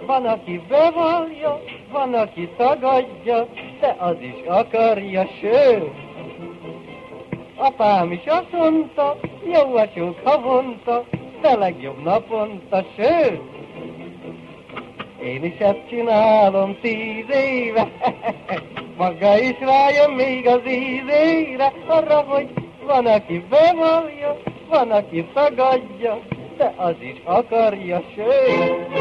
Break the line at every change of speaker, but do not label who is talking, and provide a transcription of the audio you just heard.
Van, aki bevallja, van, aki tagadja, de az is akarja, sőt. Apám is azt mondta, jó a sok havonta, de legjobb naponta, sőt. Én is ezt csinálom 10 éve, maga is rájön még az ízére, arra, hogy van, aki bevallja, van, aki tagadja, de az is akarja, sőt.